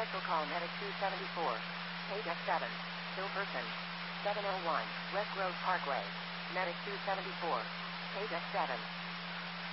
Commercial call Medic 274. Page F7. Still person. 701. West Grove Parkway. Medic 274. Page F7.